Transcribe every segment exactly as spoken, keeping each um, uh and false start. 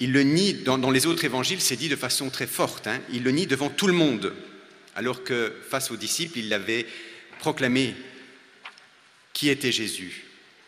il le nie, dans, dans les autres évangiles, c'est dit de façon très forte, hein, il le nie devant tout le monde, alors que face aux disciples, il l'avait proclamé qui était Jésus.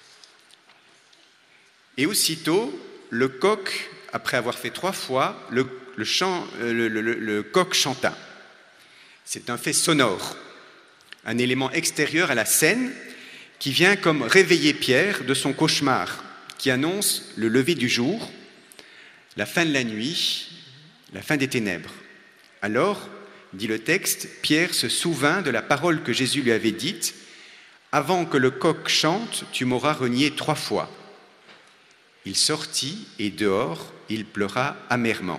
Et aussitôt, le coq, après avoir fait trois fois, le, le, chant, le, le, le coq chanta. C'est un fait sonore, un élément extérieur à la scène qui vient comme réveiller Pierre de son cauchemar, qui annonce le lever du jour, la fin de la nuit, la fin des ténèbres. Alors, dit le texte, Pierre se souvint de la parole que Jésus lui avait dite « Avant que le coq chante, tu m'auras renié trois fois ». Il sortit et dehors, il pleura amèrement.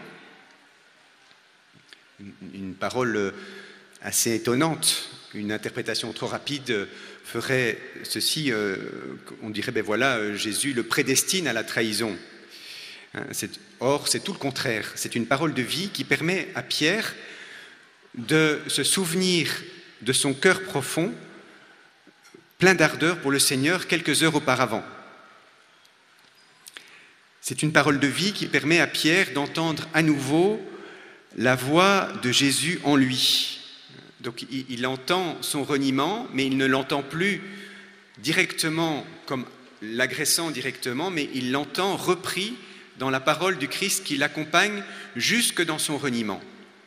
Une, une parole assez étonnante, une interprétation trop rapide ferait ceci, euh, on dirait, ben voilà, Jésus le prédestine à la trahison. Hein, c'est, or, c'est tout le contraire, c'est une parole de vie qui permet à Pierre de se souvenir de son cœur profond, plein d'ardeur pour le Seigneur quelques heures auparavant. C'est une parole de vie qui permet à Pierre d'entendre à nouveau la voix de Jésus en lui. Donc il, il entend son reniement, mais il ne l'entend plus directement comme l'agressant directement, mais il l'entend repris dans la parole du Christ qui l'accompagne jusque dans son reniement.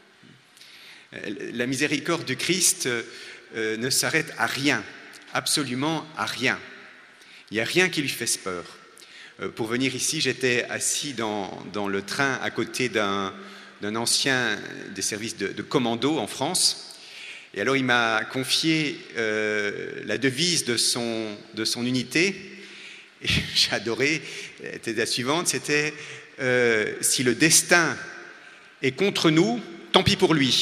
La miséricorde du Christ euh, ne s'arrête à rien, absolument à rien. Il n'y a rien qui lui fasse peur. Pour venir ici, j'étais assis dans, dans le train à côté d'un, d'un ancien des services de, de commando en France. Et alors, il m'a confié euh, la devise de son, de son unité. Et j'ai adoré. C'était la suivante, c'était euh, « Si le destin est contre nous, tant pis pour lui. »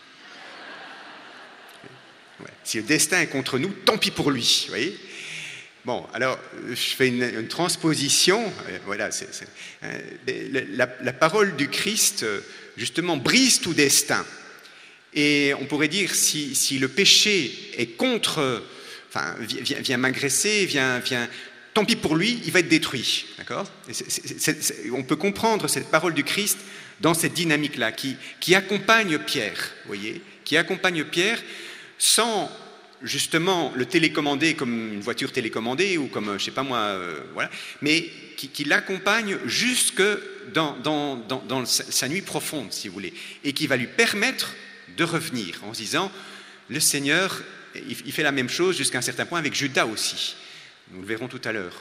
Ouais. Si le destin est contre nous, tant pis pour lui. Vous voyez ? Bon, alors, je fais une, une transposition. Voilà, c'est, c'est, euh, la, la parole du Christ, justement, brise tout destin. Et on pourrait dire, si, si le péché est contre, enfin, vient, vient m'agresser, vient, vient, tant pis pour lui, il va être détruit. D'accord ? c'est, c'est, c'est, c'est, On peut comprendre cette parole du Christ dans cette dynamique-là, qui, qui accompagne Pierre, vous voyez, qui accompagne Pierre sans justement le télécommander comme une voiture télécommandée ou comme, je sais pas moi, euh, voilà, mais qui, qui l'accompagne jusque dans, dans, dans, dans sa nuit profonde, si vous voulez, et qui va lui permettre de revenir en se disant, le Seigneur, il, il fait la même chose jusqu'à un certain point avec Judas aussi. Nous le verrons tout à l'heure.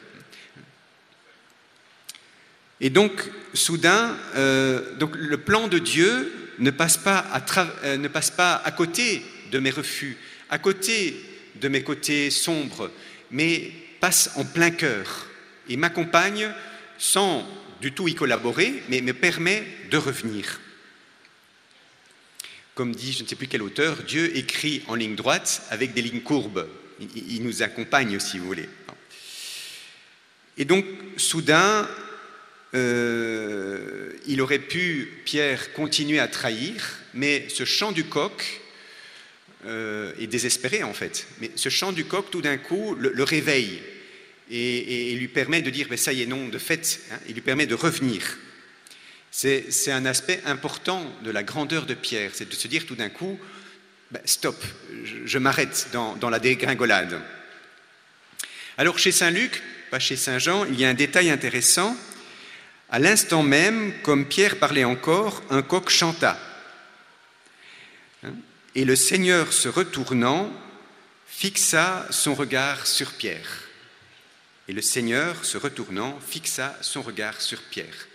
Et donc, soudain, euh, donc le plan de Dieu ne passe pas à, tra- euh, ne passe pas à côté de mes refus, à côté de mes côtés sombres, mais passe en plein cœur et m'accompagne sans du tout y collaborer, mais me permet de revenir. Comme dit, je ne sais plus quel auteur, Dieu écrit en ligne droite avec des lignes courbes. Il, il nous accompagne, si vous voulez. Et donc, soudain, euh, il aurait pu, Pierre, continuer à trahir, mais ce chant du coq Euh, est désespéré en fait. Mais ce chant du coq, tout d'un coup, le, le réveille et, et, et lui permet de dire, ben, ça y est, non, de fait, hein, il lui permet de revenir. C'est, c'est un aspect important de la grandeur de Pierre, c'est de se dire tout d'un coup, ben, stop, je, je m'arrête dans, dans la dégringolade. Alors chez Saint Luc, pas chez Saint Jean, il y a un détail intéressant. À l'instant même, comme Pierre parlait encore, un coq chanta. Hein? Et le Seigneur, se retournant, fixa son regard sur Pierre. Et le Seigneur, se retournant, fixa son regard sur Pierre.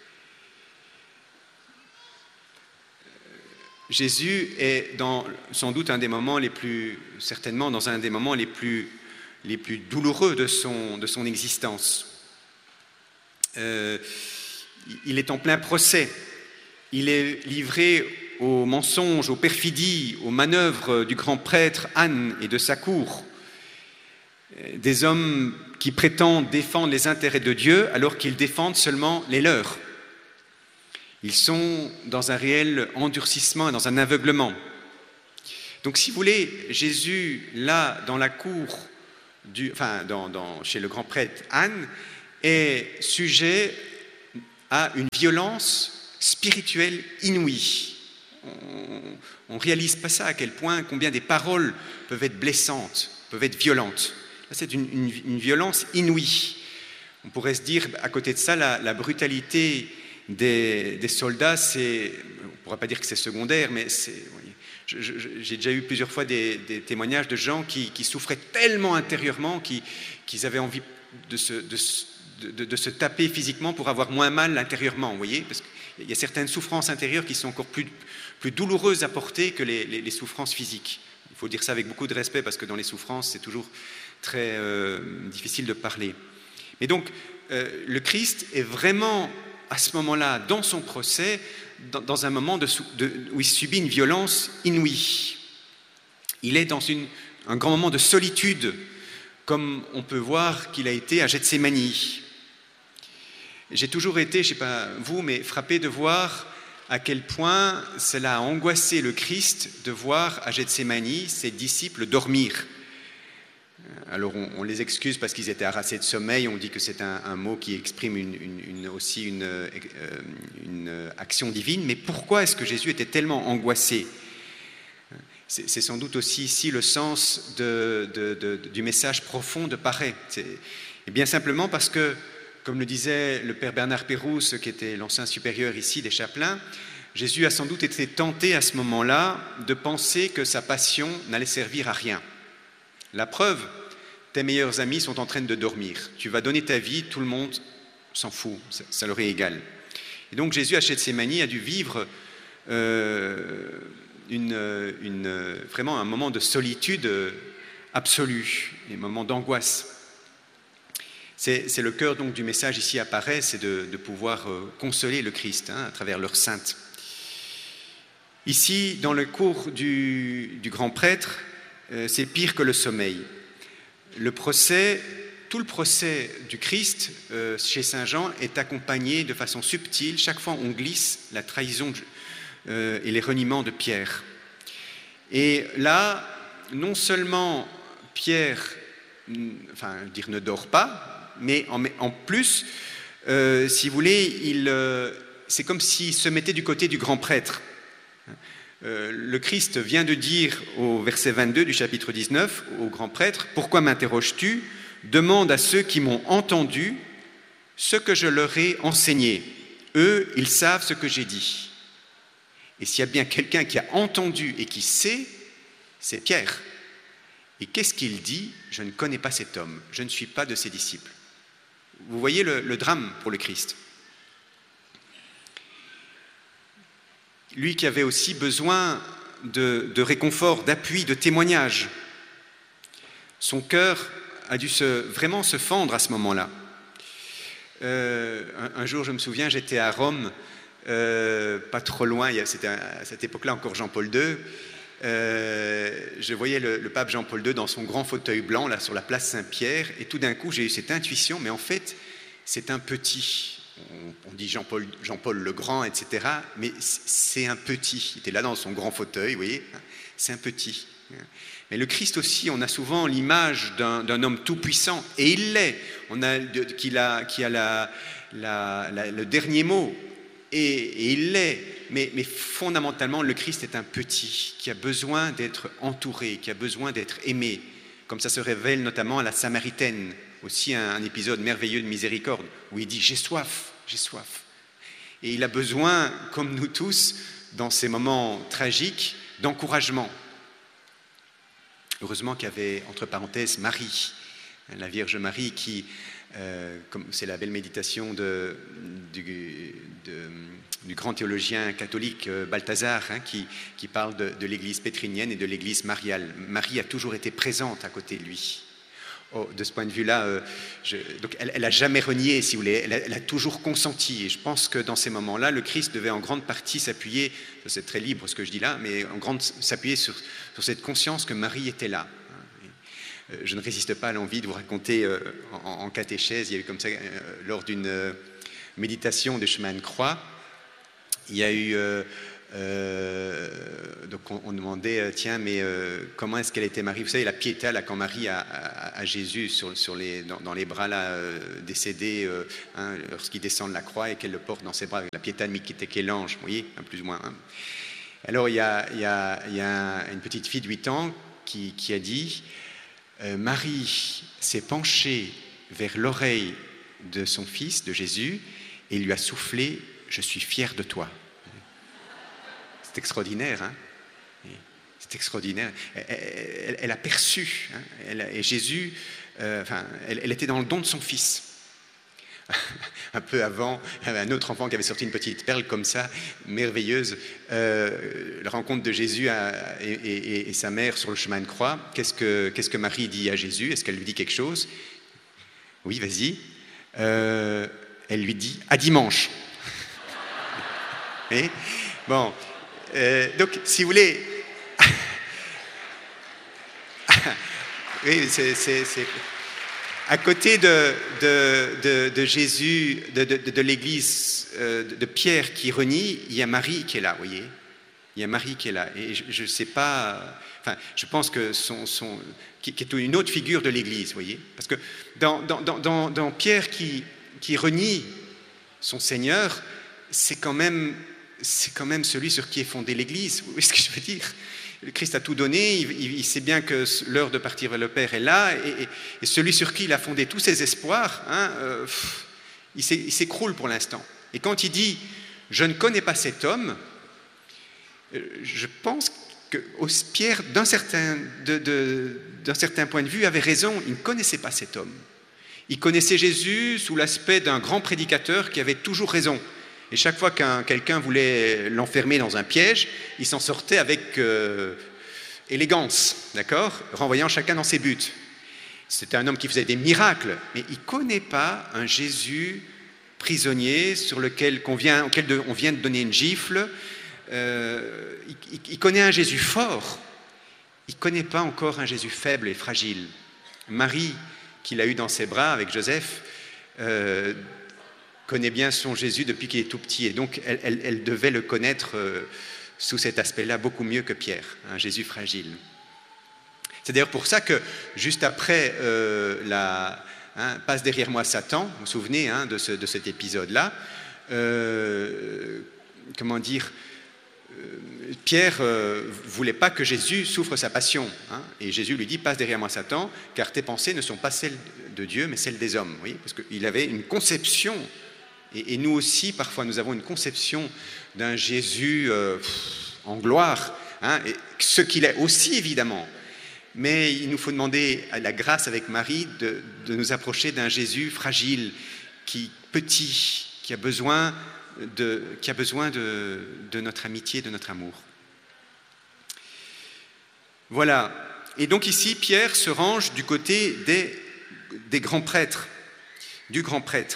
Jésus est dans, sans doute, un des moments les plus, certainement dans un des moments les plus, les plus douloureux de son, de son existence. Euh, il est en plein procès. Il est livré aux mensonges, aux perfidies, aux manœuvres du grand prêtre Anne et de sa cour, des hommes qui prétendent défendre les intérêts de Dieu alors qu'ils défendent seulement les leurs. Ils sont dans un réel endurcissement et dans un aveuglement. Donc, si vous voulez, Jésus, là, dans la cour, du, enfin, dans, dans, chez le grand prêtre Anne, est sujet a une violence spirituelle inouïe. On ne réalise pas ça, à quel point, combien des paroles peuvent être blessantes, peuvent être violentes. Là, c'est une, une, une violence inouïe. On pourrait se dire, à côté de ça, la, la brutalité des, des soldats, c'est, on ne pourra pas dire que c'est secondaire, mais c'est, oui, je, je, j'ai déjà eu plusieurs fois des, des témoignages de gens qui, qui souffraient tellement intérieurement qu'ils, qu'ils avaient envie de se, de, de, de se taper physiquement pour avoir moins mal intérieurement, vous voyez, parce qu'il y a certaines souffrances intérieures qui sont encore plus, plus douloureuses à porter que les, les, les souffrances physiques. Il faut dire ça avec beaucoup de respect, parce que dans les souffrances, c'est toujours très euh, difficile de parler. Et donc, euh, le Christ est vraiment, à ce moment-là, dans son procès, dans, dans un moment de, de, où il subit une violence inouïe. Il est dans une, un grand moment de solitude, comme on peut voir qu'il a été à Gethsémani. J'ai toujours été, je ne sais pas vous, mais frappé de voir à quel point cela a angoissé le Christ de voir à Gethsémani ses disciples dormir. Alors on, on les excuse parce qu'ils étaient harassés de sommeil, on dit que c'est un, un mot qui exprime une, une, une, aussi une, euh, une action divine, mais pourquoi est-ce que Jésus était tellement angoissé ? c'est, c'est sans doute aussi ici le sens de, de, de, du message profond de Paré. C'est, et bien simplement parce que, comme le disait le père Bernard Pérouse, qui était l'ancien supérieur ici des chapelains, Jésus a sans doute été tenté à ce moment-là de penser que sa passion n'allait servir à rien. La preuve, tes meilleurs amis sont en train de dormir. Tu vas donner ta vie, tout le monde s'en fout, ça, ça leur est égal. Et donc Jésus à Gethsémani a dû vivre euh, une, une, vraiment un moment de solitude absolue, un moment d'angoisse. C'est, c'est le cœur donc du message ici apparaît, c'est de, de pouvoir euh, consoler le Christ hein, à travers leur sainte. Ici, dans le cours du, du grand prêtre, euh, c'est pire que le sommeil. Le procès, tout le procès du Christ euh, chez Saint Jean est accompagné de façon subtile. Chaque fois, on glisse la trahison euh, et les reniements de Pierre. Et là, non seulement Pierre, enfin, dire ne dort pas, mais en, en plus, euh, si vous voulez, il, euh, c'est comme s'il se mettait du côté du grand prêtre. Euh, le Christ vient de dire au verset vingt-deux du chapitre dix-neuf au grand prêtre « Pourquoi m'interroges-tu ? Demande à ceux qui m'ont entendu ce que je leur ai enseigné. Eux, ils savent ce que j'ai dit. » Et s'il y a bien quelqu'un qui a entendu et qui sait, c'est Pierre. Et qu'est-ce qu'il dit ? « Je ne connais pas cet homme, je ne suis pas de ses disciples. » Vous voyez le, le drame pour le Christ. Lui qui avait aussi besoin de, de réconfort, d'appui, de témoignage. Son cœur a dû se, vraiment se fendre à ce moment-là. Euh, un, un jour, je me souviens, j'étais à Rome, euh, pas trop loin, c'était à cette époque-là encore Jean-Paul deux. Euh, je voyais le, le pape Jean-Paul deux dans son grand fauteuil blanc, là, sur la place Saint-Pierre, et tout d'un coup, j'ai eu cette intuition, mais en fait, c'est un petit... On dit Jean-Paul, Jean-Paul le Grand, et cetera, mais c'est un petit. Il était là dans son grand fauteuil, vous voyez, c'est un petit. Mais le Christ aussi, on a souvent l'image d'un, d'un homme tout-puissant, et il l'est. On a, qu'il a, qui a la, la, la, le dernier mot, et, et il l'est. Mais, mais fondamentalement, le Christ est un petit qui a besoin d'être entouré, qui a besoin d'être aimé, comme ça se révèle notamment à la Samaritaine. Aussi un, un épisode merveilleux de miséricorde, où il dit « j'ai soif, j'ai soif ». Et il a besoin, comme nous tous, dans ces moments tragiques, d'encouragement. Heureusement qu'il y avait, entre parenthèses, Marie, la Vierge Marie, qui, euh, comme c'est la belle méditation de, du, de, du grand théologien catholique Balthazar, hein, qui, qui parle de, de l'Église pétrinienne et de l'Église mariale. Marie a toujours été présente à côté de lui. Oh, de ce point de vue-là, euh, je, donc elle n'a jamais renié, si vous voulez, elle a, elle a toujours consenti. Et je pense que dans ces moments-là, le Christ devait en grande partie s'appuyer, c'est très libre ce que je dis là, mais en grande s'appuyer sur, sur cette conscience que Marie était là. Et, euh, je ne résiste pas à l'envie de vous raconter euh, en, en catéchèse, il y a eu comme ça, euh, lors d'une euh, méditation de chemin de croix, il y a eu... Euh, Euh, donc on, on demandait, tiens, mais euh, comment est-ce qu'elle était Marie? Vous savez, la piéta, là, quand Marie a, a, a Jésus sur, sur les, dans, dans les bras, là, euh, décédé, euh, hein, lorsqu'il descend de la croix et qu'elle le porte dans ses bras, la piéta de Michel-Ange, vous voyez, hein, plus ou moins. Hein. Alors il y a, il y a, il y a une petite fille de huit ans qui, qui a dit, euh, Marie s'est penchée vers l'oreille de son fils, de Jésus, et lui a soufflé, je suis fière de toi. C'est extraordinaire, hein? C'est extraordinaire. Elle, elle, elle a perçu, hein? elle, et Jésus, euh, enfin, elle, elle était dans le don de son fils. Un peu avant, un autre enfant qui avait sorti une petite perle comme ça, merveilleuse, euh, la rencontre de Jésus à, et, et, et sa mère sur le chemin de croix. Qu'est-ce que, qu'est-ce que Marie dit à Jésus? Est-ce qu'elle lui dit quelque chose? Oui, vas-y. Euh, elle lui dit « à dimanche ». Et bon. Euh, donc, si vous voulez, oui, c'est, c'est, c'est... à côté de, de, de, de Jésus, de, de, de l'Église, euh, de Pierre qui renie, il y a Marie qui est là, vous voyez. Il y a Marie qui est là. Et je ne sais pas, enfin, je pense que son, son, qui, qui est une autre figure de l'Église, vous voyez. Parce que dans, dans, dans, dans Pierre qui, qui renie son Seigneur, c'est quand même... c'est quand même celui sur qui est fondée l'Église. Vous voyez ce que je veux dire? Le Christ a tout donné, il, il, il sait bien que l'heure de partir vers le Père est là, et, et, et celui sur qui il a fondé tous ses espoirs, hein, euh, pff, il, il s'écroule pour l'instant. Et quand il dit « je ne connais pas cet homme », je pense que Pierre, d'un certain, de, de, d'un certain point de vue, avait raison, il ne connaissait pas cet homme. Il connaissait Jésus sous l'aspect d'un grand prédicateur qui avait toujours raison. Et chaque fois qu'un quelqu'un voulait l'enfermer dans un piège, il s'en sortait avec euh, élégance, d'accord, renvoyant chacun dans ses buts. C'était un homme qui faisait des miracles, mais il ne connaît pas un Jésus prisonnier sur lequel on vient, auquel de, on vient de donner une gifle. Euh, il, il connaît un Jésus fort, il ne connaît pas encore un Jésus faible et fragile. Marie, qu'il a eu dans ses bras avec Joseph, euh, connaît bien son Jésus depuis qu'il est tout petit, et donc elle, elle, elle devait le connaître euh, sous cet aspect-là beaucoup mieux que Pierre, un Jésus fragile. C'est d'ailleurs pour ça que juste après euh, la hein, « Passe derrière moi Satan », vous vous souvenez hein, de, ce, de cet épisode-là, euh, comment dire, euh, Pierre ne euh, voulait pas que Jésus souffre sa passion, hein, et Jésus lui dit « Passe derrière moi Satan, car tes pensées ne sont pas celles de Dieu, mais celles des hommes. » Vous voyez, parce qu'il avait une conception. Et nous aussi, parfois, nous avons une conception d'un Jésus euh, en gloire, hein, et ce qu'il est aussi, évidemment. Mais il nous faut demander à la grâce avec Marie de, de nous approcher d'un Jésus fragile, qui, petit, qui a besoin, de, qui a besoin de, de notre amitié, de notre amour. Voilà. Et donc ici, Pierre se range du côté des, des grands prêtres, du grand prêtre.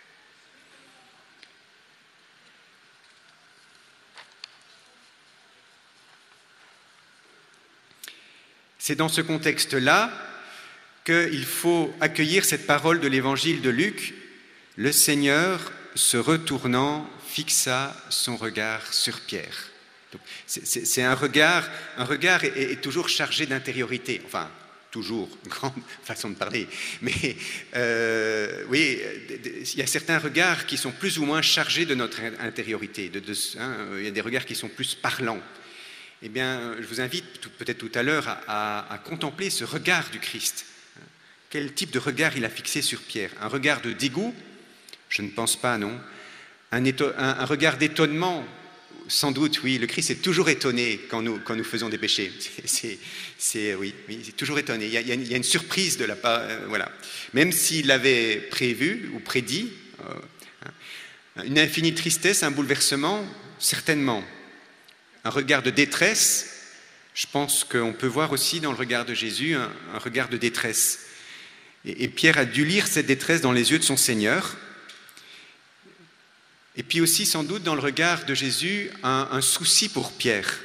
C'est dans ce contexte-là qu'il faut accueillir cette parole de l'évangile de Luc. Le Seigneur, se retournant, fixa son regard sur Pierre. C'est, c'est, c'est un regard, un regard est, est toujours chargé d'intériorité. Enfin, toujours, une grande façon de parler. Mais euh, oui, il y a certains regards qui sont plus ou moins chargés de notre intériorité. De, de, hein, il y a des regards qui sont plus parlants. Eh bien, je vous invite peut-être tout à l'heure à, à, à contempler ce regard du Christ. Quel type de regard il a fixé sur Pierre? Un regard de dégoût? Je ne pense pas, non. Un, éto- un, un regard d'étonnement? Sans doute, oui. Le Christ est toujours étonné quand nous, quand nous faisons des péchés. C'est, c'est, c'est, oui, oui, c'est toujours étonné. Il y, a, il y a une surprise de la part. Euh, voilà. Même s'il l'avait prévu ou prédit, euh, hein, une infinie tristesse, un bouleversement, certainement. Un regard de détresse, je pense qu'on peut voir aussi dans le regard de Jésus un, un regard de détresse. Et, et Pierre a dû lire cette détresse dans les yeux de son Seigneur. Et puis aussi, sans doute, dans le regard de Jésus, un, un souci pour Pierre.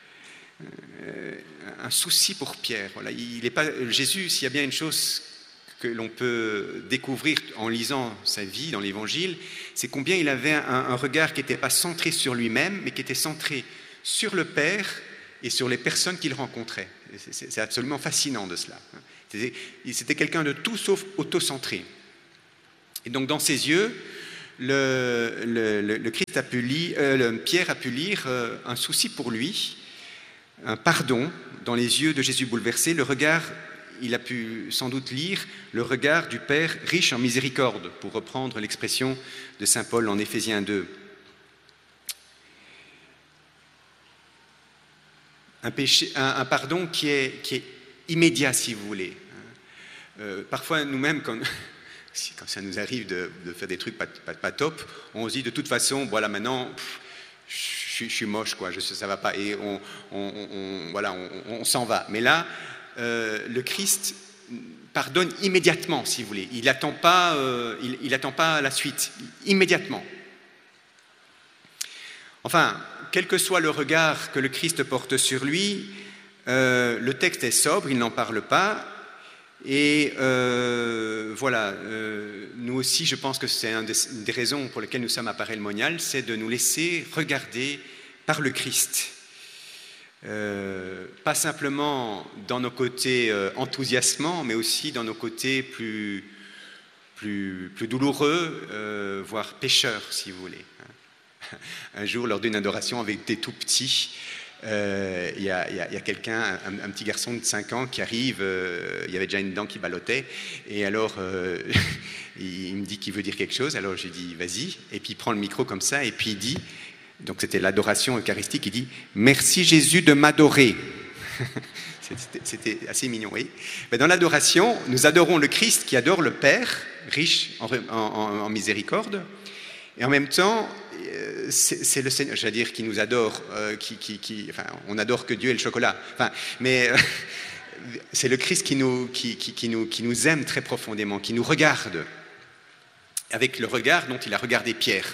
Euh, un souci pour Pierre. Voilà, il est pas, Jésus, s'il y a bien une chose que l'on peut découvrir en lisant sa vie dans l'Évangile, c'est combien il avait un, un regard qui n'était pas centré sur lui-même, mais qui était centré sur le Père et sur les personnes qu'il rencontrait. C'est, c'est absolument fascinant de cela. C'était, c'était quelqu'un de tout sauf autocentré. Et donc dans ses yeux, le, le, le, Christ a pu lire, euh, le, Pierre a pu lire euh, un souci pour lui, un pardon dans les yeux de Jésus bouleversé, le regard, il a pu sans doute lire le regard du Père riche en miséricorde, pour reprendre l'expression de saint Paul en Éphésiens deux. Un, péché, un, un pardon qui est, qui est immédiat, si vous voulez. Euh, parfois, nous-mêmes, quand, quand ça nous arrive de, de faire des trucs pas, pas, pas top, on se dit de toute façon, voilà, maintenant, pff, je, je suis moche, quoi, je, ça va pas, et on, on, on, voilà, on, on s'en va. Mais là, euh, le Christ pardonne immédiatement, si vous voulez. Il n'attend pas, euh, il, il attend pas la suite, immédiatement. Enfin, quel que soit le regard que le Christ porte sur lui, euh, le texte est sobre, il n'en parle pas. Et euh, voilà, euh, nous aussi, je pense que c'est une des, une des raisons pour lesquelles nous sommes à Paray-le-Monial, c'est de nous laisser regarder par le Christ. Euh, pas simplement dans nos côtés euh, enthousiasmants, mais aussi dans nos côtés plus, plus, plus douloureux, euh, voire pécheurs, si vous voulez. Un jour, lors d'une adoration avec des tout petits, euh, il y a, y a, y a quelqu'un, un, un petit garçon de cinq ans qui arrive, euh, il y avait déjà une dent qui ballottait, et alors euh, il me dit qu'il veut dire quelque chose, alors je lui dis vas-y, et puis il prend le micro comme ça, et puis il dit, donc c'était l'adoration eucharistique, il dit « Merci Jésus de m'adorer ». C'était, c'était assez mignon, oui. Mais dans l'adoration, nous adorons le Christ qui adore le Père, riche en, en, en miséricorde, et en même temps, c'est, c'est le Seigneur, j'allais dire, qui nous adore, euh, qui, qui, qui, enfin, on adore que Dieu et le chocolat, enfin, mais euh, c'est le Christ qui nous, qui, qui, qui, nous, qui nous aime très profondément, qui nous regarde, avec le regard dont il a regardé Pierre.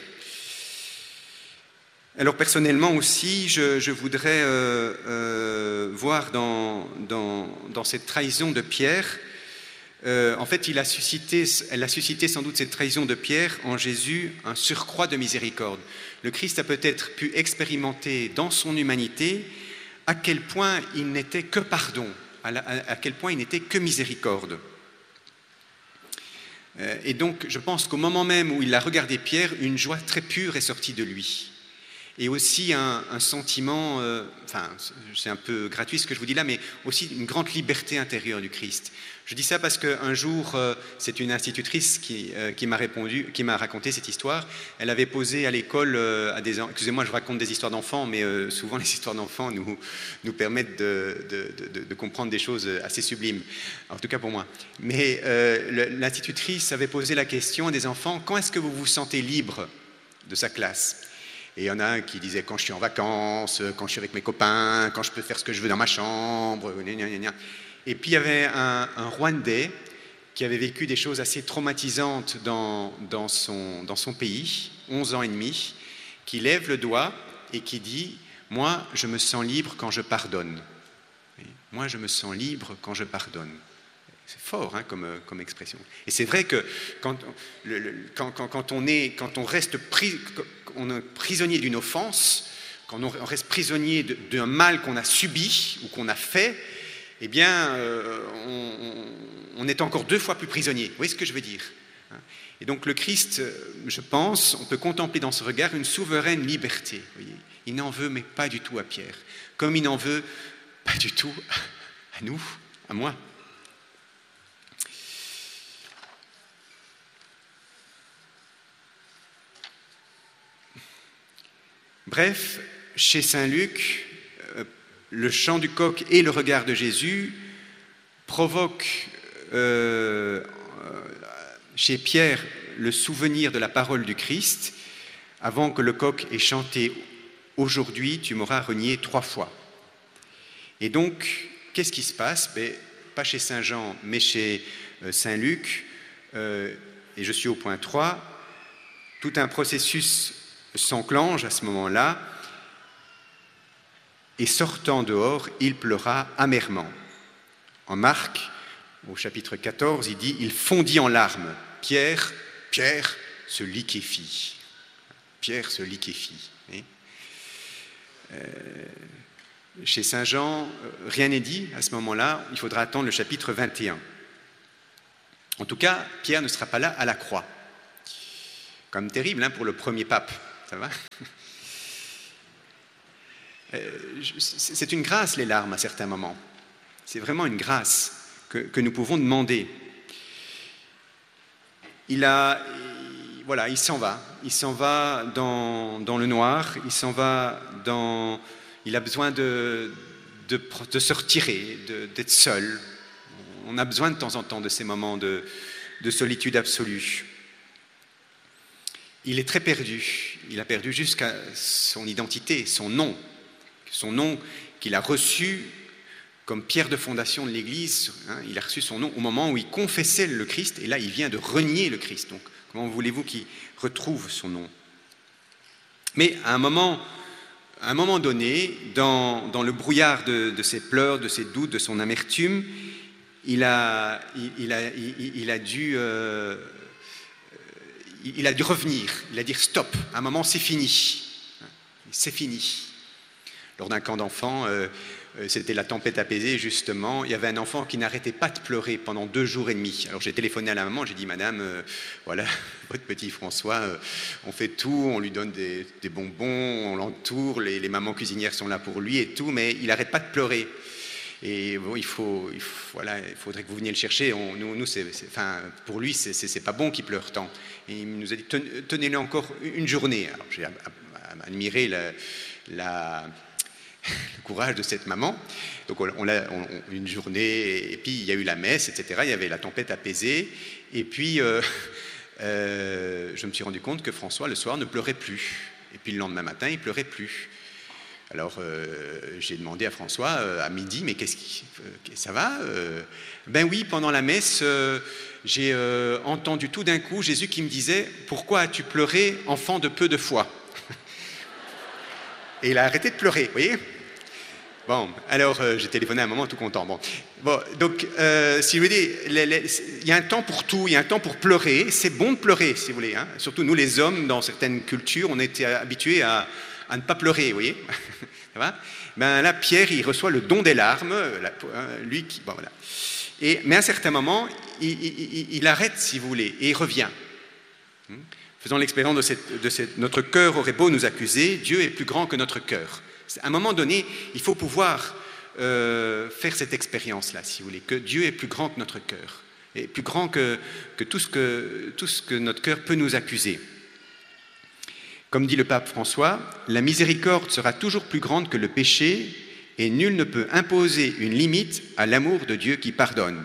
Alors personnellement aussi, je, je voudrais euh, euh, voir dans, dans, dans cette trahison de Pierre, euh, en fait, il a suscité, elle a suscité sans doute cette trahison de Pierre en Jésus un surcroît de miséricorde. Le Christ a peut-être pu expérimenter dans son humanité à quel point il n'était que pardon, à, la, à quel point il n'était que miséricorde. Euh, et donc, je pense qu'au moment même où il a regardé Pierre, une joie très pure est sortie de lui. Et aussi un, un sentiment, euh, enfin c'est un peu gratuit ce que je vous dis là, mais aussi une grande liberté intérieure du Christ. Je dis ça parce qu'un jour, euh, c'est une institutrice qui, euh, qui m'a répondu, qui m'a raconté cette histoire. Elle avait posé à l'école euh, à des... Excusez-moi, je raconte des histoires d'enfants, mais euh, souvent les histoires d'enfants nous, nous permettent de, de, de, de comprendre des choses assez sublimes, en tout cas pour moi. Mais euh, l'institutrice avait posé la question à des enfants, quand est-ce que vous vous sentez libre de sa classe ? Et il y en a un qui disait quand je suis en vacances, quand je suis avec mes copains, quand je peux faire ce que je veux dans ma chambre. Et puis il y avait un, un Rwandais qui avait vécu des choses assez traumatisantes dans, dans, son, dans son pays, onze ans et demi, qui lève le doigt et qui dit « Moi, je me sens libre quand je pardonne. Moi, je me sens libre quand je pardonne. » C'est fort hein, comme, comme expression. Et c'est vrai que quand, le, le, quand, quand, quand, on, est, quand on reste pris, on est prisonnier d'une offense, quand on reste prisonnier d'un mal qu'on a subi ou qu'on a fait, eh bien, euh, on, on est encore deux fois plus prisonnier. Vous voyez ce que je veux dire ? Et donc le Christ, je pense, on peut contempler dans ce regard une souveraine liberté. Vous voyez ? Il n'en veut, mais pas du tout à Pierre. Comme il n'en veut pas du tout à nous, à moi. Bref, chez saint Luc, euh, le chant du coq et le regard de Jésus provoquent euh, chez Pierre le souvenir de la parole du Christ avant que le coq ait chanté « Aujourd'hui, tu m'auras renié trois fois ». Et donc, qu'est-ce qui se passe ? Ben, pas chez saint Jean, mais chez euh, saint Luc, euh, et je suis au point trois, tout un processus s'enclenche à ce moment-là, et sortant dehors, il pleura amèrement. En Marc, au chapitre quatorze, il dit « Il fondit en larmes. Pierre, Pierre se liquéfie. » Pierre se liquéfie. Euh, chez Saint Jean, rien n'est dit à ce moment-là, il faudra attendre le chapitre vingt et un. En tout cas, Pierre ne sera pas là à la croix. Comme terrible hein, pour le premier pape, ça va ? euh, C'est une grâce les larmes à certains moments. C'est vraiment une grâce que, que nous pouvons demander. Il a, il, voilà, il s'en va. Il s'en va dans, dans le noir. Il s'en va dans. Il a besoin de, de, de se retirer, de, d'être seul. On a besoin de temps en temps de ces moments de, de solitude absolue. Il est très perdu. Il a perdu jusqu'à son identité, son nom. Son nom qu'il a reçu comme pierre de fondation de l'Église. Hein, il a reçu son nom au moment où il confessait le Christ. Et là, il vient de renier le Christ. Donc, comment voulez-vous qu'il retrouve son nom ? Mais à un moment, à un moment donné, dans, dans le brouillard de, de ses pleurs, de ses doutes, de son amertume, il a, il, il a, il, il a dû... Euh, il a dû revenir, il a dit stop, à un moment c'est fini, c'est fini. Lors d'un camp d'enfants, euh, c'était la tempête apaisée justement, il y avait un enfant qui n'arrêtait pas de pleurer pendant deux jours et demi. Alors j'ai téléphoné à la maman, j'ai dit madame, euh, voilà, votre petit François, euh, on fait tout, on lui donne des, des bonbons, on l'entoure, les, les mamans cuisinières sont là pour lui et tout, mais il n'arrête pas de pleurer. Et bon, il, faut, il, faut, voilà, il faudrait que vous veniez le chercher. On, nous, nous c'est, c'est, enfin, pour lui, c'est, c'est, c'est pas bon qu'il pleure tant. Et il nous a dit, tenez-le encore une journée. Alors, j'ai admiré la, la, le courage de cette maman. Donc, on, on l'a on, une journée, et puis il y a eu la messe, et cetera. Il y avait la tempête apaisée. Et puis, euh, euh, je me suis rendu compte que François, le soir, ne pleurait plus. Et puis, le lendemain matin, il pleurait plus. Alors, euh, j'ai demandé à François, euh, à midi, mais qu'est-ce qui... Euh, ça va euh, Ben oui, pendant la messe, euh, j'ai euh, entendu tout d'un coup Jésus qui me disait « Pourquoi as-tu pleuré, enfant de peu de foi ?» Et il a arrêté de pleurer, vous voyez ? Bon, alors euh, j'ai téléphoné à un moment tout content. Bon, bon donc, euh, si vous voulez, les, les, il y a un temps pour tout, il y a un temps pour pleurer. C'est bon de pleurer, si vous voulez. Hein. Surtout nous, les hommes, dans certaines cultures, on était habitués à... à ne pas pleurer, vous voyez. Ça va ? Ben là, Pierre, il reçoit le don des larmes, lui qui, bon, voilà. Et, mais à un certain moment, il, il, il arrête, si vous voulez, et il revient. Faisons l'expérience de, cette, de cette, notre cœur aurait beau nous accuser, Dieu est plus grand que notre cœur. À un moment donné, il faut pouvoir euh, faire cette expérience-là, si vous voulez, que Dieu est plus grand que notre cœur, et plus grand que, que, tout ce que tout ce que notre cœur peut nous accuser. Comme dit le pape François, la miséricorde sera toujours plus grande que le péché et nul ne peut imposer une limite à l'amour de Dieu qui pardonne.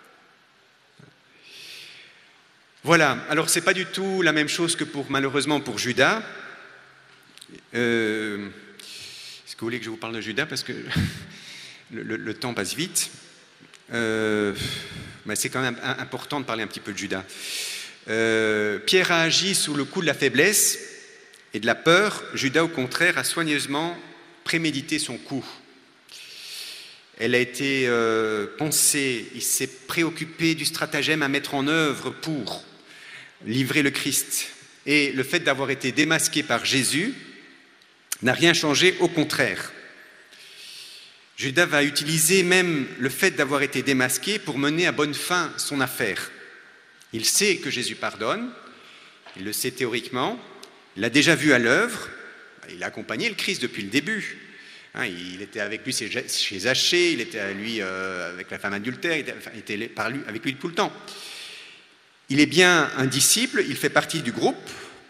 Voilà, alors ce n'est pas du tout la même chose que pour, malheureusement pour Judas. Euh, est-ce que vous voulez que je vous parle de Judas parce que le, le, le temps passe vite. Euh, mais c'est quand même important de parler un petit peu de Judas. Euh, Pierre a agi sous le coup de la faiblesse et de la peur. Judas, au contraire, a soigneusement prémédité son coup. Elle a été euh, pensée, il s'est préoccupé du stratagème à mettre en œuvre pour livrer le Christ. Et le fait d'avoir été démasqué par Jésus n'a rien changé, au contraire. Judas va utiliser même le fait d'avoir été démasqué pour mener à bonne fin son affaire. Il sait que Jésus pardonne, il le sait théoriquement, il l'a déjà vu à l'œuvre, il a accompagné le Christ depuis le début. Hein, il était avec lui chez Zachée, il était avec lui euh, avec la femme adultère, il était, enfin, il était par lui, avec lui tout le temps. Il est bien un disciple, il fait partie du groupe.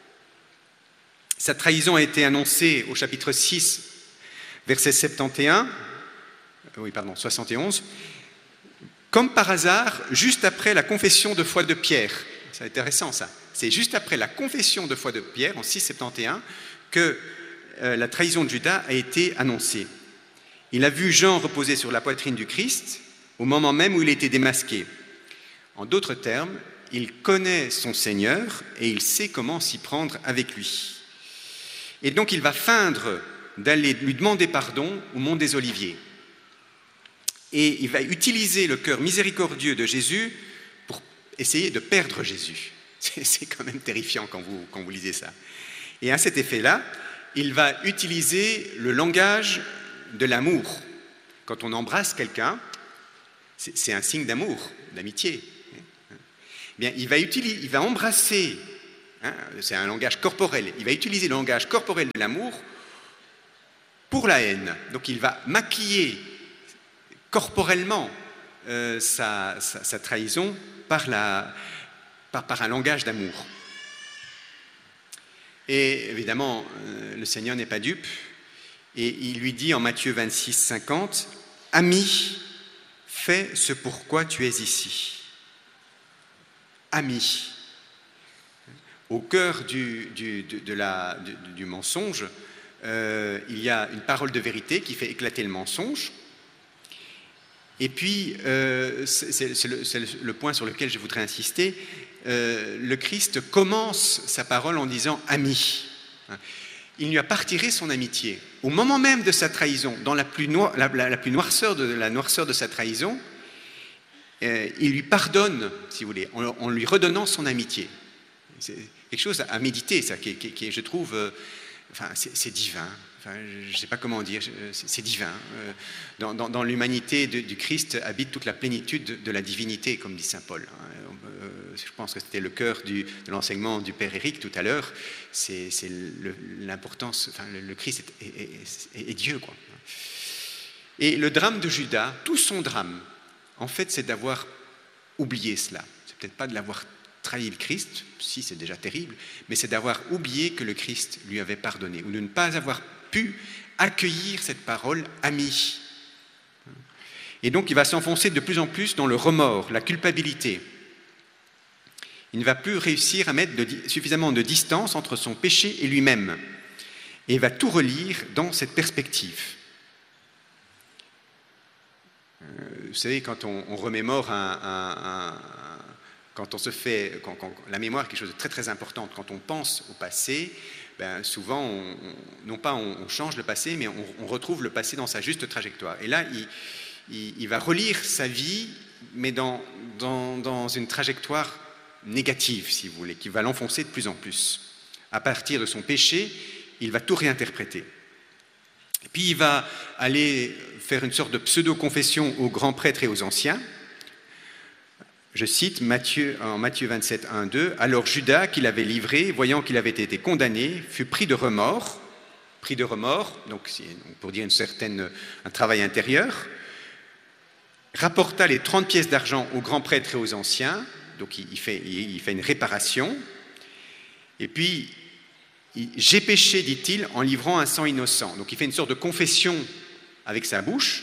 Sa trahison a été annoncée au chapitre six, verset soixante et onze, oui, pardon, soixante et onze, comme par hasard, juste après la confession de foi de Pierre. C'est intéressant ça. C'est juste après la confession de foi de Pierre, en six soixante et onze, que euh, la trahison de Judas a été annoncée. Il a vu Jean reposer sur la poitrine du Christ au moment même où il était démasqué. En d'autres termes, il connaît son Seigneur et il sait comment s'y prendre avec lui. Et donc il va feindre d'aller lui demander pardon au mont des Oliviers. Et il va utiliser le cœur miséricordieux de Jésus pour essayer de perdre Jésus. C'est, c'est quand même terrifiant quand vous, quand vous lisez ça. Et à cet effet-là, il va utiliser le langage de l'amour. Quand on embrasse quelqu'un, c'est, c'est un signe d'amour, d'amitié. Bien, il va, utiliser, il va embrasser, hein, c'est un langage corporel, il va utiliser le langage corporel de l'amour pour la haine. Donc il va maquiller corporellement euh, sa, sa, sa trahison par, la, par, par un langage d'amour. Et évidemment, euh, le Seigneur n'est pas dupe, et il lui dit en Matthieu vingt-six, cinquante, « Ami, fais ce pourquoi tu es ici. » Ami. Au cœur du, du, de, de la, du, du mensonge, euh, il y a une parole de vérité qui fait éclater le mensonge. Et puis, euh, c'est, c'est, c'est, le, c'est le point sur lequel je voudrais insister, euh, le Christ commence sa parole en disant « ami ». Il lui a pas retiré son amitié. Au moment même de sa trahison, dans la plus, noir, la, la, la plus noirceur de la noirceur de sa trahison, Euh, il lui pardonne, si vous voulez, en, en lui redonnant son amitié. C'est quelque chose à méditer, ça, qui, qui, qui je trouve, euh, enfin, c'est, c'est divin. Enfin, je ne sais pas comment dire, c'est, c'est divin. Euh, dans, dans, dans l'humanité de, du Christ habite toute la plénitude de, de la divinité, comme dit saint Paul. Euh, je pense que c'était le cœur du, de l'enseignement du Père Éric tout à l'heure. C'est, c'est le, l'importance, enfin, le, le Christ est, est, est, est Dieu, quoi. Et le drame de Judas, tout son drame, en fait, c'est d'avoir oublié cela. C'est peut-être pas de l'avoir trahi le Christ, si c'est déjà terrible, mais c'est d'avoir oublié que le Christ lui avait pardonné, ou de ne pas avoir pu accueillir cette parole amie. Et donc, il va s'enfoncer de plus en plus dans le remords, la culpabilité. Il ne va plus réussir à mettre de, suffisamment de distance entre son péché et lui-même. Et il va tout relire dans cette perspective. Vous savez, quand on, on remémore un, un, un, quand on se fait, quand, quand, la mémoire est quelque chose de très très important. Quand on pense au passé, ben souvent, on, on, non pas on, on change le passé, mais on, on retrouve le passé dans sa juste trajectoire. Et là, il, il, il va relire sa vie, mais dans, dans, dans une trajectoire négative, si vous voulez, qui va l'enfoncer de plus en plus. À partir de son péché, il va tout réinterpréter. Et puis il va aller faire une sorte de pseudo-confession aux grands prêtres et aux anciens. Je cite Matthieu, en Matthieu vingt-sept, un, deux. « Alors Judas, qui l'avait livré, voyant qu'il avait été condamné, fut pris de remords. » Pris de remords, donc pour dire une certaine, un travail intérieur. Rapporta les trente pièces d'argent aux grands prêtres et aux anciens. Donc il fait, il fait une réparation. Et puis... J'ai péché, dit-il, en livrant un sang innocent. Donc il fait une sorte de confession avec sa bouche.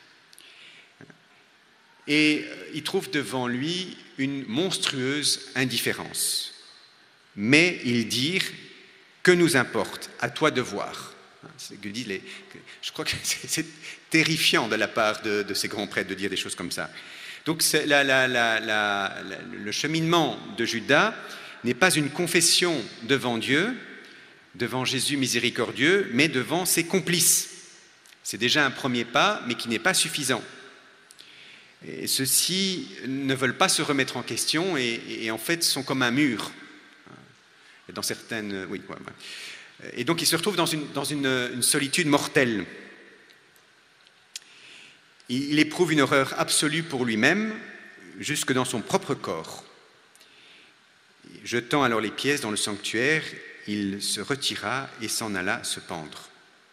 Et il trouve devant lui une monstrueuse indifférence. Mais il dit, que nous importe, à toi de voir. C'est que disent les, je crois que c'est, c'est terrifiant de la part de, de ces grands prêtres de dire des choses comme ça. Donc c'est la, la, la, la, le cheminement de Judas n'est pas une confession devant Dieu, devant Jésus miséricordieux, mais devant ses complices. C'est déjà un premier pas, mais qui n'est pas suffisant. Et ceux-ci ne veulent pas se remettre en question et, et en fait sont comme un mur. Dans certaines, oui, ouais, ouais. Et donc ils se retrouvent dans une, dans une, une solitude mortelle. Il éprouve une horreur absolue pour lui-même, jusque dans son propre corps. Jetant alors les pièces dans le sanctuaire, il se retira et s'en alla se pendre.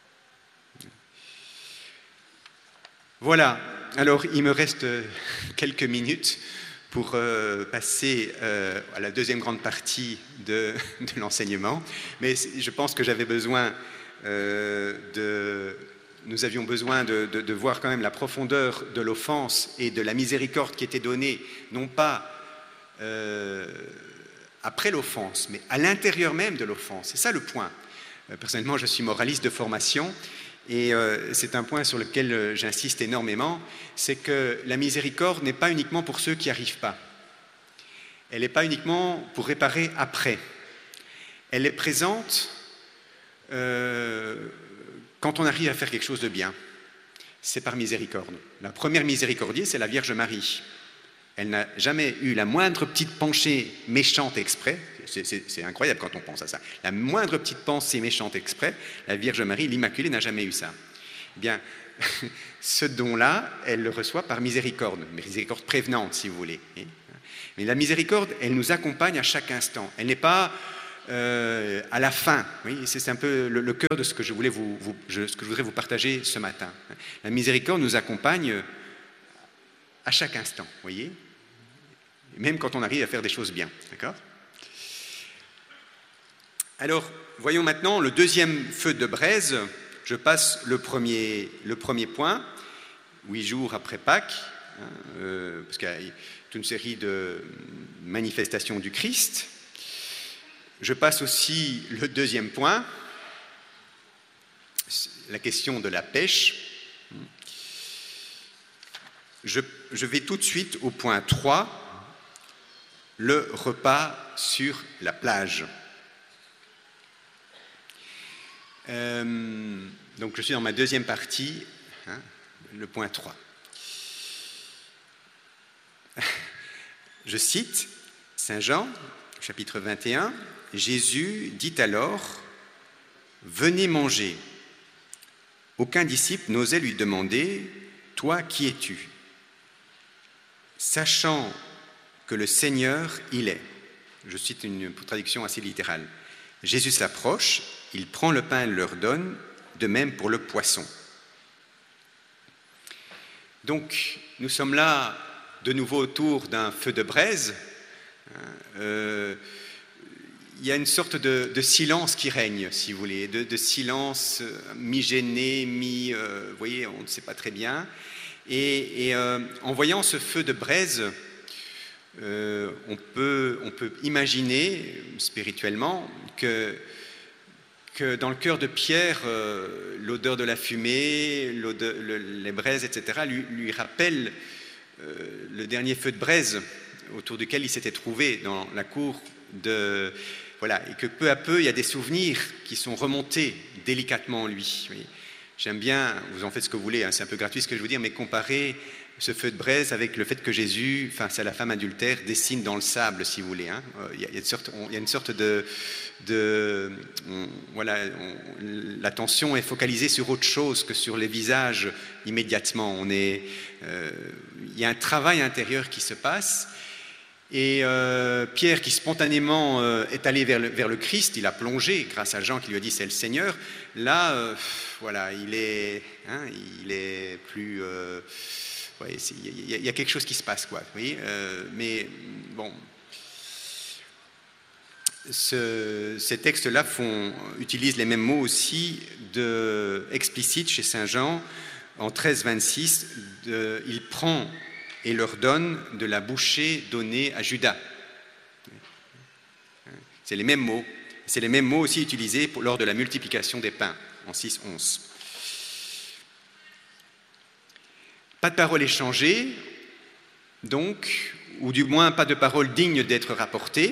Voilà, alors il me reste quelques minutes pour euh, passer euh, à la deuxième grande partie de, de l'enseignement, mais je pense que j'avais besoin euh, de... Nous avions besoin de, de, de voir quand même la profondeur de l'offense et de la miséricorde qui était donnée, non pas... Euh, après l'offense, mais à l'intérieur même de l'offense. C'est ça le point. Personnellement, je suis moraliste de formation et euh, c'est un point sur lequel euh, j'insiste énormément, c'est que la miséricorde n'est pas uniquement pour ceux qui n'y arrivent pas. Elle n'est pas uniquement pour réparer après. Elle est présente euh, quand on arrive à faire quelque chose de bien. c'est par miséricorde. La première miséricordie, c'est la Vierge Marie. Elle n'a jamais eu la moindre petite pensée méchante exprès. C'est, c'est, c'est incroyable quand on pense à ça. La moindre petite pensée méchante exprès, la Vierge Marie, l'Immaculée, n'a jamais eu ça. Eh bien, ce don-là, elle le reçoit par miséricorde, miséricorde prévenante, si vous voulez. Mais la miséricorde, elle nous accompagne à chaque instant. Elle n'est pas euh, à la fin. Oui, c'est un peu le, le cœur de ce que je voulais vous, vous, je, ce que je voudrais vous partager ce matin. La miséricorde nous accompagne à chaque instant, vous voyez, même quand on arrive à faire des choses bien, d'accord ? Alors, voyons maintenant le deuxième feu de braise. Je passe le premier, le premier point, huit jours après Pâques, hein, euh, parce qu'il y a toute une série de manifestations du Christ. Je passe aussi le deuxième point, la question de la pêche. Je, je vais tout de suite au point trois, le repas sur la plage. Euh, donc je suis dans ma deuxième partie, hein, le point trois. Je cite Saint Jean, chapitre vingt et un, « Jésus dit alors, « Venez manger. » Aucun disciple n'osait lui demander, « Toi, qui es-tu » Sachant que le Seigneur, il est. Je cite une traduction assez littérale. Jésus s'approche, il prend le pain et leur donne, de même pour le poisson. Donc, nous sommes là de nouveau autour d'un feu de braise. Euh, il y a une sorte de, de silence qui règne, si vous voulez, de, de silence mi-gêné, mi... Euh, vous voyez, on ne sait pas très bien. Et, et euh, en voyant ce feu de braise, euh, on peut, on peut imaginer spirituellement que, que dans le cœur de Pierre, euh, l'odeur de la fumée, l'odeur, le, les braises, et cetera, lui, lui rappellent euh, le dernier feu de braise autour duquel il s'était trouvé dans la cour de... Voilà, et que peu à peu, il y a des souvenirs qui sont remontés délicatement en lui. Oui. J'aime bien, vous en faites ce que vous voulez, hein, c'est un peu gratuit ce que je veux dire, mais comparer ce feu de braise avec le fait que Jésus, face à la femme adultère, dessine dans le sable, si vous voulez. Hein. Il, y a, il, y a une sorte, on, il y a une sorte de... de on, voilà, on, l'attention est focalisée sur autre chose que sur les visages immédiatement. On est, euh, il y a un travail intérieur qui se passe. Et euh, Pierre, qui spontanément euh, est allé vers le, vers le Christ, il a plongé grâce à Jean qui lui a dit c'est le Seigneur. Là, euh, voilà, il est, hein, il est plus. Euh, ouais, il y, y a quelque chose qui se passe, quoi. Vous voyez, euh, mais bon, ce, ces textes-là font, utilisent les mêmes mots aussi de explicite chez Saint Jean en treize vingt-six. De, il prend et leur donne de la bouchée donnée à Judas. C'est les mêmes mots. C'est les mêmes mots aussi utilisés pour, lors de la multiplication des pains, en six onze. Pas de parole échangée, donc, ou du moins pas de parole digne d'être rapportée.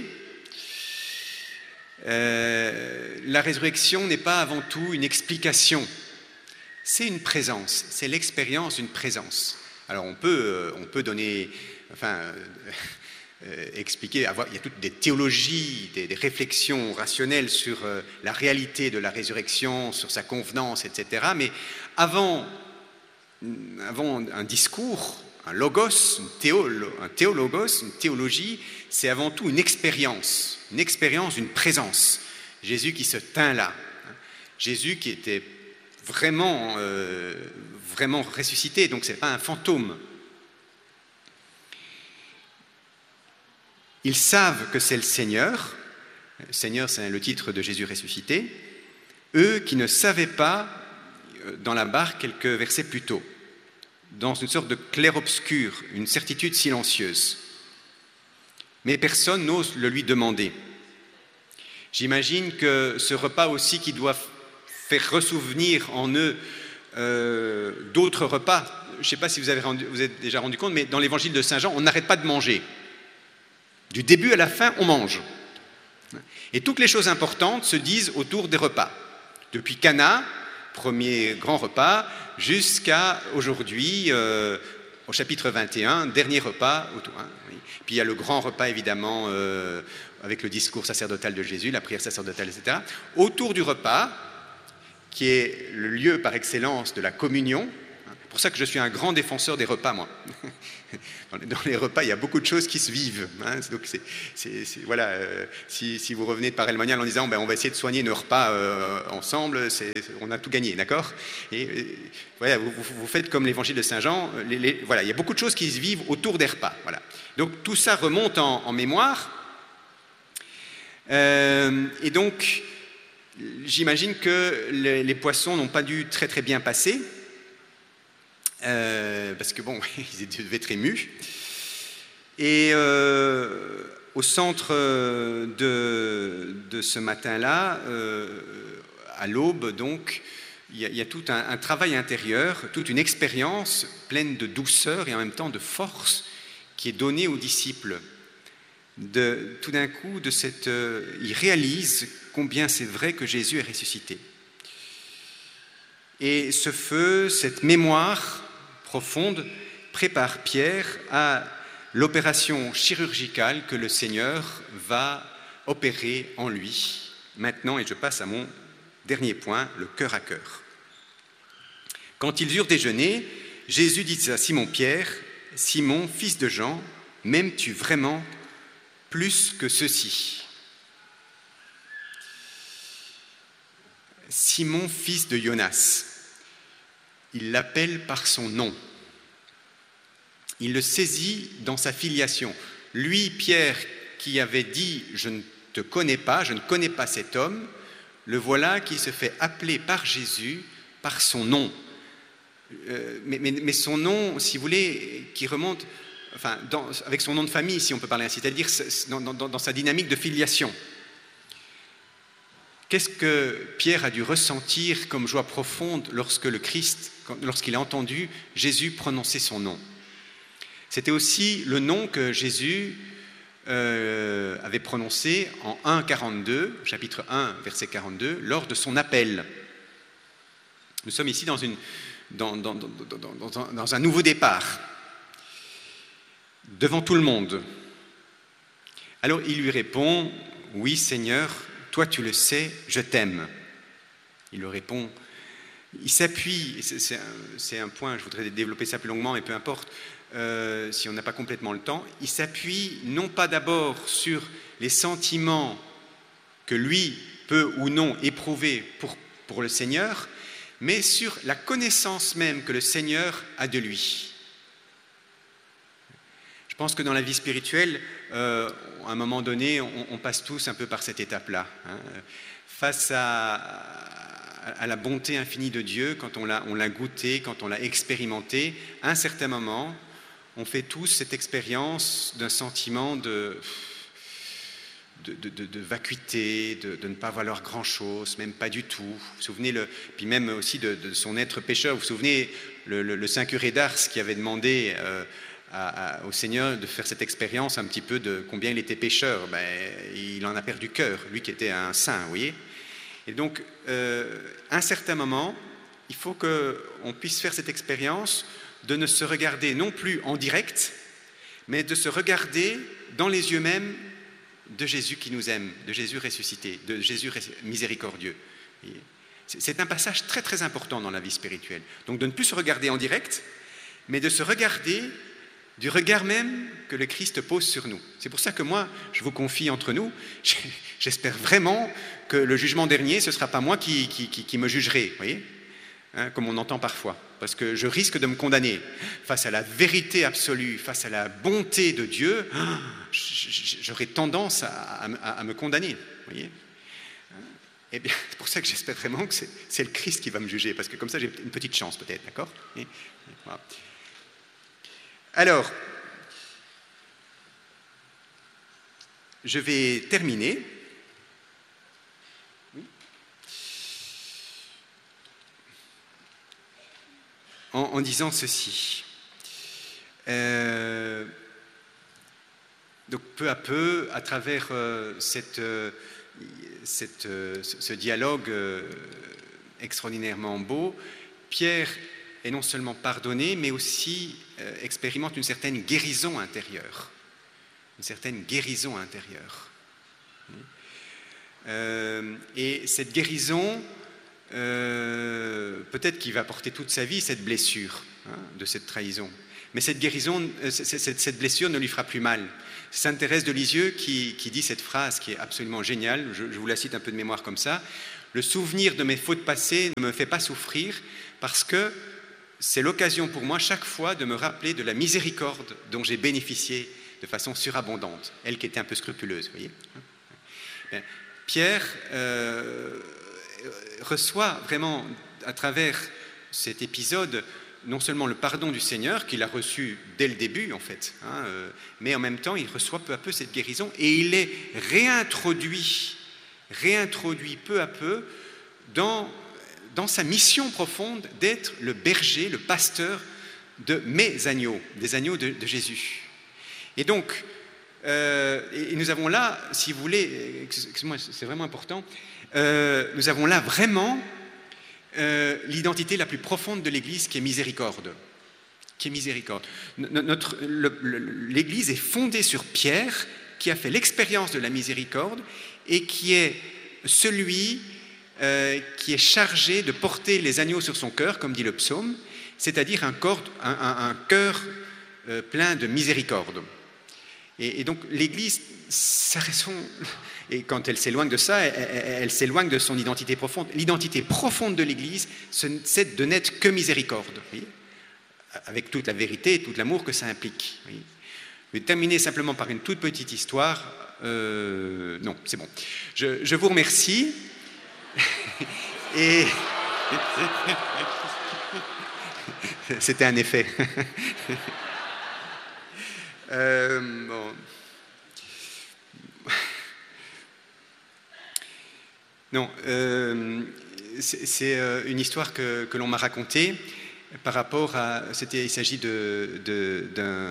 Euh, la résurrection n'est pas avant tout une explication, c'est une présence, c'est l'expérience d'une présence. Alors on peut, on peut donner, enfin, euh, expliquer, avoir, il y a toutes des théologies, des, des réflexions rationnelles sur euh, la réalité de la résurrection, sur sa convenance, et cetera. Mais avant, avant un discours, un logos, un, théolo, un théologos, une théologie, c'est avant tout une expérience, une expérience d'une présence. Jésus qui se tint là, Jésus qui était vraiment, euh, vraiment ressuscité, donc ce n'est pas un fantôme. Ils savent que c'est le Seigneur, le Seigneur c'est le titre de Jésus ressuscité, eux qui ne savaient pas, dans la barque quelques versets plus tôt, dans une sorte de clair-obscur, une certitude silencieuse. Mais personne n'ose le lui demander. J'imagine que ce repas aussi qui doit faire ressouvenir en eux euh, d'autres repas. Je ne sais pas si vous avez rendu, vous êtes déjà rendu compte, mais dans l'évangile de Saint Jean, on n'arrête pas de manger. Du début à la fin, on mange. Et toutes les choses importantes se disent autour des repas. Depuis Cana, premier grand repas, jusqu'à aujourd'hui, euh, au chapitre vingt et un, dernier repas. Hein, oui. Puis il y a le grand repas, évidemment, euh, avec le discours sacerdotal de Jésus, la prière sacerdotale, et cetera. Autour du repas, qui est le lieu par excellence de la communion. C'est pour ça que je suis un grand défenseur des repas, moi. Dans les repas, il y a beaucoup de choses qui se vivent. Hein. Donc c'est, c'est, c'est, voilà, euh, si, si vous revenez de Paray-le-Monial en disant ben, on va essayer de soigner nos repas euh, ensemble, c'est, on a tout gagné, d'accord ? Et, et voilà, vous, vous faites comme l'évangile de Saint Jean. Les, les, voilà, il y a beaucoup de choses qui se vivent autour des repas. Voilà. Donc tout ça remonte en, en mémoire. Euh, et donc, j'imagine que les, les poissons n'ont pas dû très très bien passer. Euh, parce que bon, ils devaient être émus. Et euh, au centre de, de ce matin-là, euh, à l'aube, donc, il y a, il y a tout un, un travail intérieur, toute une expérience pleine de douceur et en même temps de force qui est donnée aux disciples. De, tout d'un coup, de cette, euh, ils réalisent combien c'est vrai que Jésus est ressuscité. Et ce feu, cette mémoire profonde prépare Pierre à l'opération chirurgicale que le Seigneur va opérer en lui. Maintenant, et je passe à mon dernier point, le cœur à cœur. Quand ils eurent déjeuné, Jésus dit à Simon-Pierre, « Simon, fils de Jean, m'aimes-tu vraiment plus que ceci ?» Simon, fils de Jonas. Il l'appelle par son nom. Il le saisit dans sa filiation. Lui, Pierre, qui avait dit « Je ne te connais pas, je ne connais pas cet homme », le voilà qui se fait appeler par Jésus par son nom. Euh, mais, mais, mais son nom, si vous voulez, qui remonte, enfin, dans, avec son nom de famille, si on peut parler ainsi, c'est-à-dire dans, dans, dans sa dynamique de filiation. Qu'est-ce que Pierre a dû ressentir comme joie profonde lorsque le Christ, lorsqu'il a entendu Jésus prononcer son nom? C'était aussi le nom que Jésus euh, avait prononcé en un quarante-deux, chapitre un, verset quarante-deux, lors de son appel. Nous sommes ici dans, une, dans, dans, dans, dans, dans, dans un nouveau départ, devant tout le monde. Alors il lui répond, « Oui Seigneur, toi tu le sais, je t'aime. » Il lui répond, il s'appuie, c'est un, c'est un point, je voudrais développer ça plus longuement, mais peu importe, euh, si on n'a pas complètement le temps, il s'appuie non pas d'abord sur les sentiments que lui peut ou non éprouver pour, pour le Seigneur, mais sur la connaissance même que le Seigneur a de lui. Je pense que dans la vie spirituelle, euh, à un moment donné, on, on passe tous un peu par cette étape-là. Hein. Face à, à la bonté infinie de Dieu, quand on l'a, on l'a goûté, quand on l'a expérimenté, à un certain moment, on fait tous cette expérience d'un sentiment de, de, de, de, de vacuité, de, de ne pas valoir grand-chose, même pas du tout. Vous vous souvenez, le, puis même aussi de, de son être pécheur. Vous vous souvenez, le, le, le saint curé d'Ars qui avait demandé euh, à, à, au Seigneur de faire cette expérience un petit peu de combien il était pécheur. Ben, il en a perdu cœur, lui qui était un saint, vous voyez. Et donc, euh, à un certain moment, il faut qu'on puisse faire cette expérience de ne se regarder non plus en direct, mais de se regarder dans les yeux mêmes de Jésus qui nous aime, de Jésus ressuscité, de Jésus miséricordieux. C'est un passage très très important dans la vie spirituelle. Donc de ne plus se regarder en direct, mais de se regarder du regard même que le Christ pose sur nous. C'est pour ça que moi, je vous confie entre nous, j'espère vraiment que le jugement dernier, ce ne sera pas moi qui, qui, qui, qui me jugerai, vous voyez, hein, comme on entend parfois, parce que je risque de me condamner. Face à la vérité absolue, face à la bonté de Dieu, j'aurais tendance à, à, à me condamner, vous voyez. Eh bien, c'est pour ça que j'espère vraiment que c'est, c'est le Christ qui va me juger, parce que comme ça, j'ai une petite chance peut-être, d'accord ? Voilà. Alors, je vais terminer. En, en disant ceci. Euh, donc, peu à peu, à travers euh, cette, euh, cette, euh, ce dialogue euh, extraordinairement beau. Pierre est non seulement pardonné, mais aussi euh, expérimente une certaine guérison intérieure. Une certaine guérison intérieure. Euh, et cette guérison, euh, peut-être qu'il va porter toute sa vie cette blessure hein, de cette trahison. Mais cette guérison, cette, cette blessure ne lui fera plus mal. C'est Sainte Thérèse de Lisieux qui, qui dit cette phrase qui est absolument géniale, je, je vous la cite un peu de mémoire comme ça. « Le souvenir de mes fautes passées ne me fait pas souffrir parce que c'est l'occasion pour moi chaque fois de me rappeler de la miséricorde dont j'ai bénéficié de façon surabondante. » Elle qui était un peu scrupuleuse, vous voyez. Pierre euh, reçoit vraiment à travers cet épisode non seulement le pardon du Seigneur, qu'il a reçu dès le début, en fait, hein, euh, mais en même temps, il reçoit peu à peu cette guérison et il est réintroduit, réintroduit peu à peu dans, dans sa mission profonde d'être le berger, le pasteur de mes agneaux, des agneaux de, de Jésus. Et donc, euh, et nous avons là, si vous voulez, excusez-moi, c'est vraiment important, euh, nous avons là vraiment Euh, l'identité la plus profonde de l'Église qui est miséricorde. Qui est miséricorde. Notre, le, le, L'Église est fondée sur Pierre, qui a fait l'expérience de la miséricorde et qui est celui euh, qui est chargé de porter les agneaux sur son cœur, comme dit le psaume, c'est-à-dire un, corps, un, un, un cœur euh, plein de miséricorde. Et, et donc l'Église, sa raison, et quand elle s'éloigne de ça, elle, elle, elle s'éloigne de son identité profonde. L'identité profonde de l'Église, c'est de n'être que miséricorde, vous voyez, avec toute la vérité et tout l'amour que ça implique. Vous voyez. Je vais terminer simplement par une toute petite histoire. Euh, non, c'est bon. Je, je vous remercie. Et c'était un effet. Euh, bon. Non, euh, c'est une histoire que, que l'on m'a racontée par rapport à... Il s'agit de, de,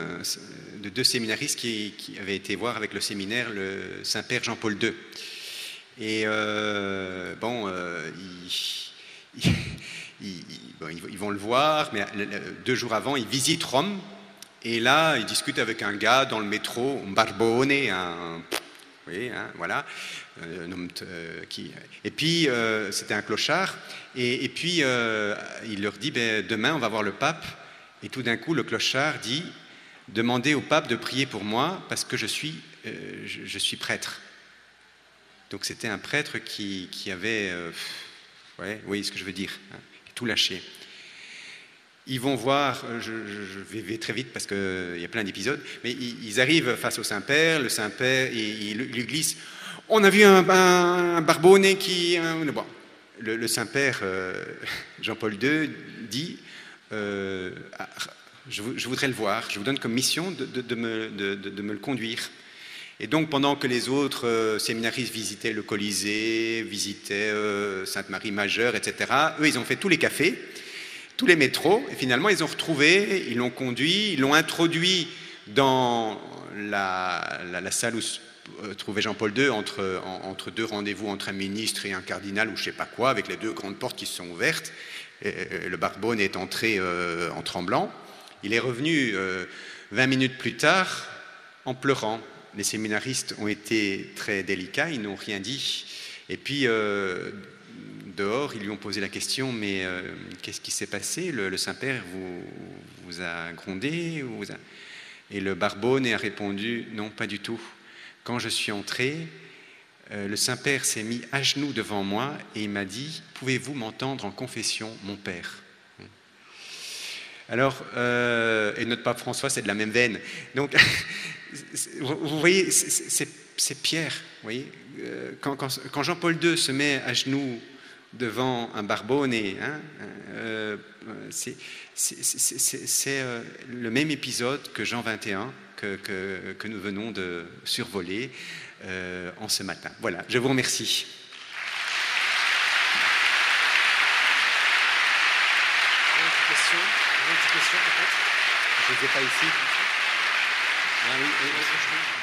de deux séminaristes qui, qui avaient été voir avec le séminaire le Saint-Père Jean-Paul deux. Et euh, bon, euh, ils, ils, bon, ils vont le voir, mais deux jours avant, ils visitent Rome. Et là, il discute avec un gars dans le métro, un barbone, un... Oui, hein, voilà. Un homme euh, qui... Et puis, euh, c'était un clochard. Et, et puis, euh, il leur dit, ben, demain, on va voir le pape. Et tout d'un coup, le clochard dit, demandez au pape de prier pour moi parce que je suis, euh, je, je suis prêtre. Donc, c'était un prêtre qui, qui avait... Euh, ouais, vous voyez ce que je veux dire, hein, tout lâché. Ils vont voir, je, je vais très vite parce qu'il y a plein d'épisodes, mais ils arrivent face au Saint-Père, le Saint-Père, il lui glisse « On a vu un, un, un barbonnet qui... Un... » Bon, le, le Saint-Père, euh, Jean-Paul deux, dit euh, « je, je voudrais le voir, je vous donne comme mission de, de, de, me, de, de me le conduire. » Et donc, pendant que les autres euh, séminaristes visitaient le Colisée, visitaient euh, Sainte-Marie Majeure, et cetera, eux, ils ont fait tous les cafés, tous les métros, et finalement ils ont retrouvé, ils l'ont conduit, ils l'ont introduit dans la, la, la salle où se trouvait Jean-Paul deux, entre, en, entre deux rendez-vous entre un ministre et un cardinal ou je ne sais pas quoi, avec les deux grandes portes qui se sont ouvertes. Et, et, le barbone est entré euh, en tremblant. Il est revenu euh, vingt minutes plus tard en pleurant. Les séminaristes ont été très délicats, ils n'ont rien dit. Et puis... Euh, dehors, ils lui ont posé la question, mais euh, qu'est-ce qui s'est passé? Le, le Saint-Père vous, vous a grondé vous a... Et le barbone a répondu, non, pas du tout. Quand je suis entré, euh, le Saint-Père s'est mis à genoux devant moi et il m'a dit, pouvez-vous m'entendre en confession, mon Père? Alors, euh, et notre pape François, c'est de la même veine. Donc, vous voyez, c'est Pierre. Vous voyez, quand, quand, quand Jean-Paul deux se met à genoux devant un barbone, hein, euh, c'est euh, le même épisode que Jean vingt et un que, que, que nous venons de survoler euh, en ce matin. Voilà, je vous remercie. Une petite question, une petite question peut-être? Je ne sais pas ici. Ah oui, oui, oui.